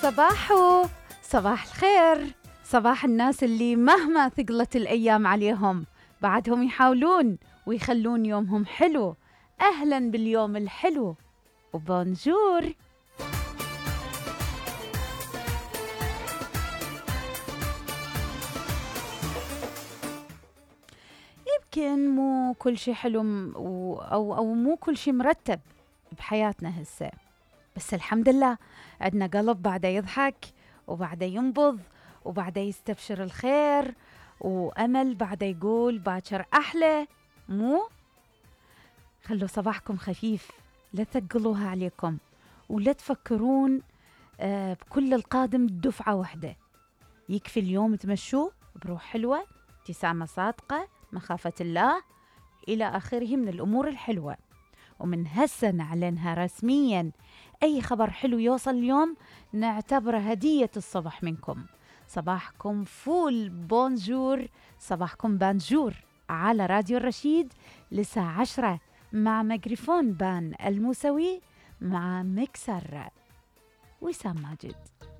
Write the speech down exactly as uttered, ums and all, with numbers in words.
صباحو، صباح الخير، صباح الناس اللي مهما ثقلت الأيام عليهم بعدهم يحاولون ويخلون يومهم حلو. أهلا باليوم الحلو وبونجور. يمكن مو كل شيء حلو م- و- أو, أو مو كل شيء مرتب بحياتنا هسه، بس الحمد لله عندنا قلب بعده يضحك وبعده ينبض وبعده يستبشر الخير، وأمل بعده يقول باكر أحلى. مو خلوا صباحكم خفيف، لا تثقلوها عليكم ولا تفكرون آه بكل القادم دفعة واحدة. يكفي اليوم تمشوه بروح حلوة، ابتسامة صادقة، مخافة الله إلى آخره من الأمور الحلوة. ومن هسه نعلنها رسمياً، أي خبر حلو يوصل اليوم نعتبره هدية الصبح منكم. صباحكم فول بونجور، صباحكم بانجور على راديو الرشيد لساعة عشرة مع ميكروفون بان الموسوي مع مكسر وسام ماجد.